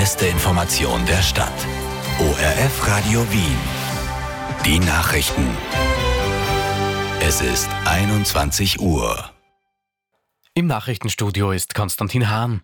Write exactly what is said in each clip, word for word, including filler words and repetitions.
beste Information der Stadt. O R F Radio Wien. Die Nachrichten. Es ist einundzwanzig Uhr. Im Nachrichtenstudio ist Konstantin Hahn.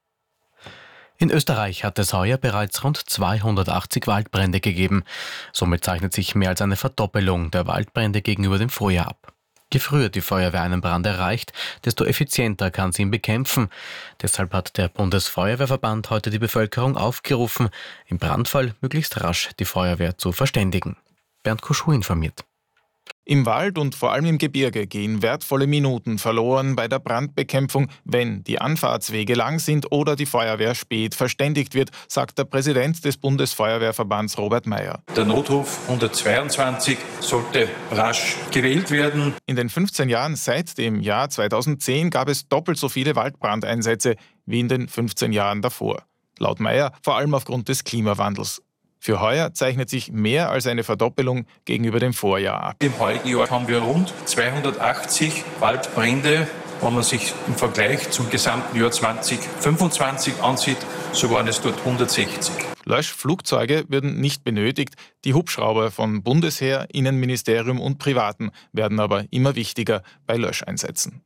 In Österreich hat es heuer bereits rund zweihundertachtzig Waldbrände gegeben. Somit zeichnet sich mehr als eine Verdoppelung der Waldbrände gegenüber dem Vorjahr ab. Je früher die Feuerwehr einen Brand erreicht, desto effizienter kann sie ihn bekämpfen. Deshalb hat der Bundesfeuerwehrverband heute die Bevölkerung aufgerufen, im Brandfall möglichst rasch die Feuerwehr zu verständigen. Bernd Kuschu informiert. Im Wald und vor allem im Gebirge gehen wertvolle Minuten verloren bei der Brandbekämpfung, wenn die Anfahrtswege lang sind oder die Feuerwehr spät verständigt wird, sagt der Präsident des Bundesfeuerwehrverbands Robert Meyer. Der Notruf hundertzweiundzwanzig sollte rasch gewählt werden. In den fünfzehn Jahren seit dem Jahr zweitausendzehn gab es doppelt so viele Waldbrandeinsätze wie in den fünfzehn Jahren davor. Laut Meyer vor allem aufgrund des Klimawandels. Für heuer zeichnet sich mehr als eine Verdoppelung gegenüber dem Vorjahr ab. Im heutigen Jahr haben wir rund zweihundertachtzig Waldbrände. Wenn man sich im Vergleich zum gesamten Jahr zweitausendfünfundzwanzig ansieht, so waren es dort hundertsechzig. Löschflugzeuge werden nicht benötigt. Die Hubschrauber von Bundesheer, Innenministerium und Privaten werden aber immer wichtiger bei Löscheinsätzen.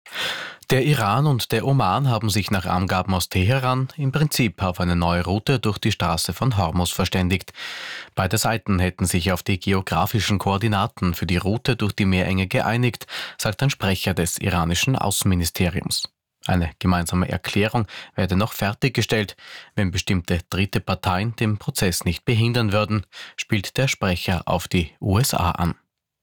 Der Iran und der Oman haben sich nach Angaben aus Teheran im Prinzip auf eine neue Route durch die Straße von Hormuz verständigt. Beide Seiten hätten sich auf die geografischen Koordinaten für die Route durch die Meerenge geeinigt, sagt ein Sprecher des iranischen Außenministeriums. Eine gemeinsame Erklärung werde noch fertiggestellt, wenn bestimmte dritte Parteien den Prozess nicht behindern würden, spielt der Sprecher auf die U S A an.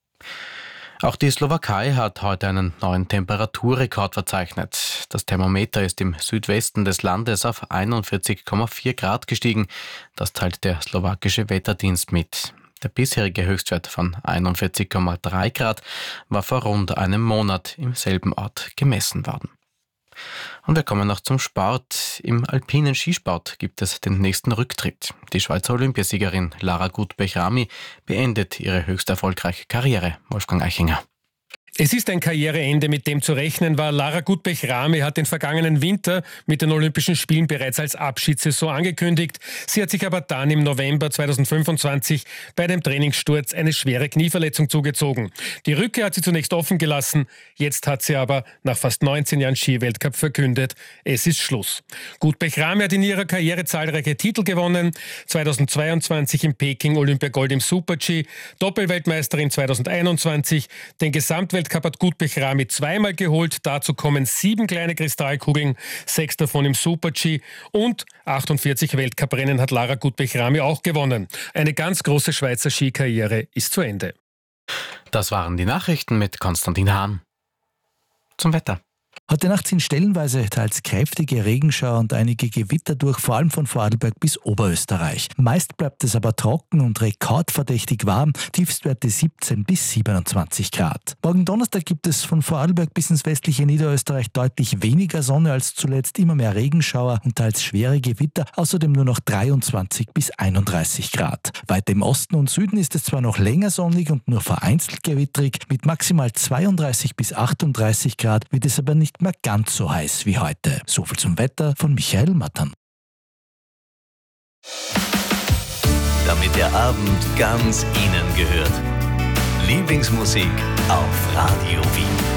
Auch die Slowakei hat heute einen neuen Temperaturrekord verzeichnet. Das Thermometer ist im Südwesten des Landes auf einundvierzig Komma vier Grad gestiegen. Das teilt der slowakische Wetterdienst mit. Der bisherige Höchstwert von einundvierzig Komma drei Grad war vor rund einem Monat im selben Ort gemessen worden. Und wir kommen noch zum Sport. Im alpinen Skisport gibt es den nächsten Rücktritt. Die Schweizer Olympiasiegerin Lara Gutbech-Ramy beendet ihre höchst erfolgreiche Karriere. Wolfgang Eichinger. Es ist ein Karriereende, mit dem zu rechnen war. Lara Gutbech-Ramy hat den vergangenen Winter mit den Olympischen Spielen bereits als Abschiedssaison angekündigt. Sie hat sich aber dann im November zweitausendfünfundzwanzig bei einem Trainingssturz eine schwere Knieverletzung zugezogen. Die Rückkehr hat sie zunächst offen gelassen. Jetzt hat sie aber nach fast neunzehn Jahren Skiweltcup verkündet, es ist Schluss. Gutbech-Ramy hat in ihrer Karriere zahlreiche Titel gewonnen. zweitausendzweiundzwanzig in Peking Olympiagold im Super-G, Doppelweltmeisterin zweitausendeinundzwanzig, den Gesamtweltcup hat Gutbech-Ramy zweimal geholt. Dazu kommen sieben kleine Kristallkugeln, sechs davon im Super-G und achtundvierzig Weltcuprennen hat Lara Gutbech-Ramy auch gewonnen. Eine ganz große Schweizer Skikarriere ist zu Ende. Das waren die Nachrichten mit Konstantin Hahn. Zum Wetter. Heute Nacht sind stellenweise teils kräftige Regenschauer und einige Gewitter durch, vor allem von Vorarlberg bis Oberösterreich. Meist bleibt es aber trocken und rekordverdächtig warm, Tiefstwerte siebzehn bis siebenundzwanzig Grad. Morgen Donnerstag gibt es von Vorarlberg bis ins westliche Niederösterreich deutlich weniger Sonne als zuletzt, immer mehr Regenschauer und teils schwere Gewitter, außerdem nur noch dreiundzwanzig bis einunddreißig Grad. Weiter im Osten und Süden ist es zwar noch länger sonnig und nur vereinzelt gewittrig, mit maximal zweiunddreißig bis achtunddreißig Grad wird es aber nicht mehr ganz so heiß wie heute. So viel zum Wetter von Michael Mattern. Damit der Abend ganz Ihnen gehört. Lieblingsmusik auf Radio Wien.